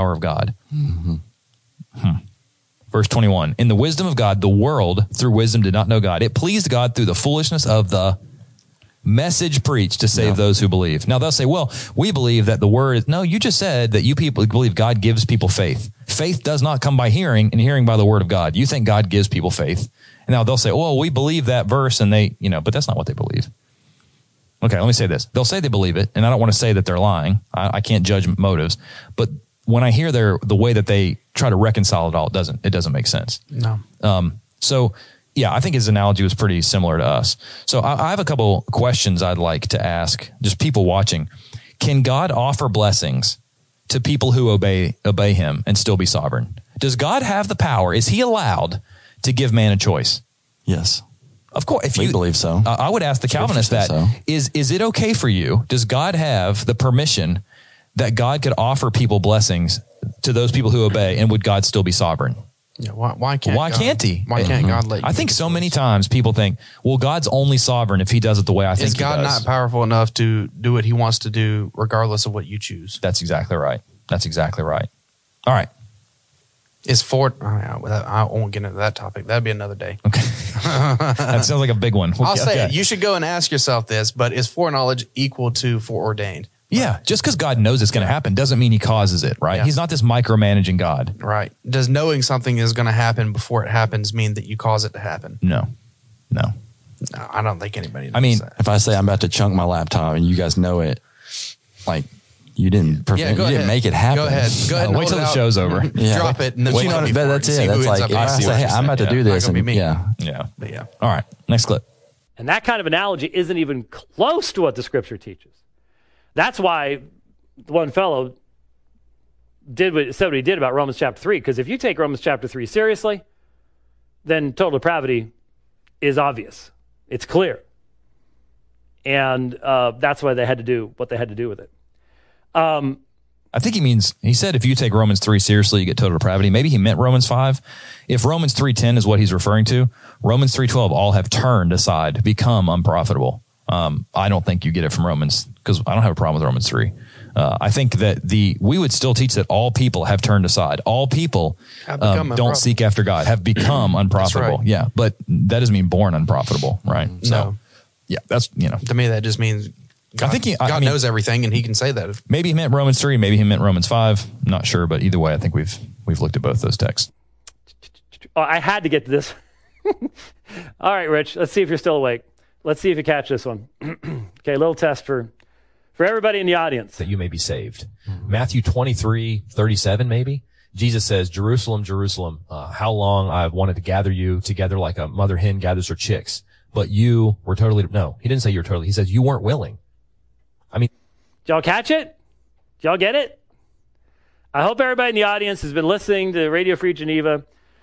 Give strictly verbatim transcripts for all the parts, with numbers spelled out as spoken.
power of God. Mm-hmm. Hmm. Verse twenty-one, in the wisdom of God, the world through wisdom did not know God. It pleased God through the foolishness of the message preached to save yeah. those who believe. Now they'll say, well, we believe that the word is, no, you just said that you people believe God gives people faith. Faith does not come by hearing, and hearing by the word of God. You think God gives people faith. And now they'll say, well, we believe that verse, and they, you know, but that's not what they believe. Okay, let me say this. They'll say they believe it, and I don't want to say that they're lying. I, I can't judge motives, but when I hear their the way that they try to reconcile it all, it doesn't it doesn't make sense. No. Um. So yeah, I think his analogy was pretty similar to us. So I, I have a couple questions I'd like to ask just people watching. Can God offer blessings to people who obey obey Him and still be sovereign? Does God have the power? Is He allowed to give man a choice? Yes. Of course. If we you believe so. Uh, I would ask the Calvinists that so. is is it okay for you? Does God have the permission that God could offer people blessings to those people who obey, and would God still be sovereign? Yeah, why, why can't why God, can't He? Why can't mm-hmm. God let you? I think so many times people think, well, God's only sovereign if He does it the way I think Is God He does. not powerful enough to do what He wants to do, regardless of what you choose? That's exactly right. That's exactly right. All right. Is for oh, yeah, I won't get into that topic. That'd be another day. Okay. That sounds like a big one. I'll say okay. it. You should go and ask yourself this, but is foreknowledge equal to foreordained? Yeah, just because God knows it's going to happen doesn't mean He causes it, right? Yeah. He's not this micromanaging God. Right. Does knowing something is going to happen before it happens mean that you cause it to happen? No. No. No, I don't think anybody knows I mean, that. If I say I'm about to chunk my laptop and you guys know it, like, you didn't prevent, yeah, you didn't make it happen. Go ahead. Go ahead. No, wait till the show's over. Yeah. Drop it. And then Wait, you know, that, that's it. That's like, if I say, hey, I'm about to yeah. do this. And, me. Yeah. Yeah. But yeah. All right. Next clip. And that kind of analogy isn't even close to what the Scripture teaches. That's why the one fellow did what, said what he did about Romans chapter three, because if you take Romans chapter three seriously, then total depravity is obvious. It's clear. And uh, that's why they had to do what they had to do with it. Um, I think he means, he said if you take Romans three seriously, you get total depravity. Maybe he meant Romans five. If Romans three ten is what he's referring to, Romans three twelve, all have turned aside, become unprofitable. Um, I don't think you get it from Romans, because I don't have a problem with Romans three. Uh, I think that the we would still teach that all people have turned aside. All people um, don't seek after God, have become unprofitable. Right. Yeah, but that doesn't mean born unprofitable, right? No. So, yeah, that's, you know. To me, that just means God, I think he, God I mean, knows everything, and He can say that. Maybe he meant Romans three, maybe he meant Romans five. I'm not sure, but either way, I think we've we've looked at both those texts. Oh, I had to get to this. All right, Rich, let's see if you're still awake. Let's see if you catch this one. Okay, a little test for, for everybody in the audience. That you may be saved. Mm-hmm. Matthew twenty-three thirty-seven, maybe. Jesus says, Jerusalem, Jerusalem, uh, how long I've wanted to gather you together like a mother hen gathers her chicks. But you were totally, no, he didn't say you were totally, he says you weren't willing. I mean. Did y'all catch it? Did y'all get it? I hope everybody in the audience has been listening to Radio Free Geneva.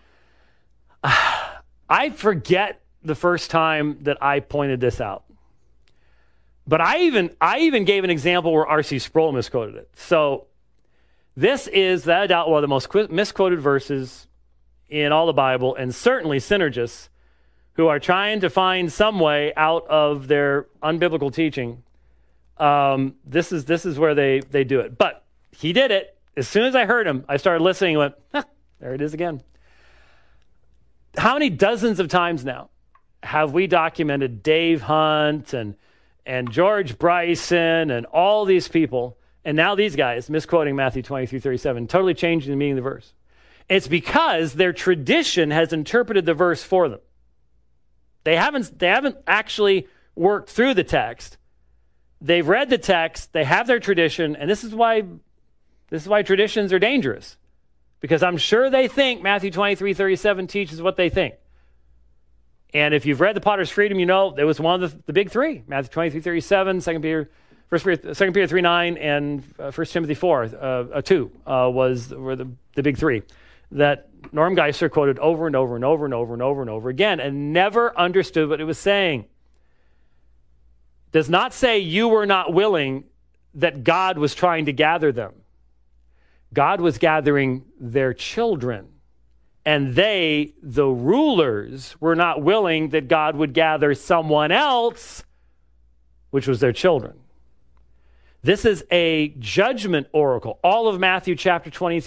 I forget the first time that I pointed this out. But I even I even gave an example where R C Sproul misquoted it. So this is, without a doubt, one of the most qu- misquoted verses in all the Bible, and certainly synergists who are trying to find some way out of their unbiblical teaching. Um, this is this is where they, they do it. But he did it. As soon as I heard him, I started listening and went, huh, there it is again. How many dozens of times now have we documented Dave Hunt and and George Bryson and all these people, and now these guys misquoting Matthew twenty-three thirty-seven, totally changing the meaning of the verse? It's because their tradition has interpreted the verse for them. They haven't they haven't actually worked through the text. They've read the text, they have their tradition, and this is why this is why traditions are dangerous. Because I'm sure they think Matthew twenty-three thirty-seven teaches what they think. And if you've read The Potter's Freedom, you know it was one of the, the big three. Matthew twenty-three thirty-seven, Second Peter, First Peter, Second Peter three nine, and uh, First Timothy four, uh, uh, two uh, was were the, the big three that Norm Geisler quoted over and over and over and over and over and over again and never understood what it was saying. Does not say you were not willing that God was trying to gather them. God was gathering their children. And they, the rulers, were not willing that God would gather someone else, which was their children. This is a judgment oracle. All of Matthew chapter twenty-three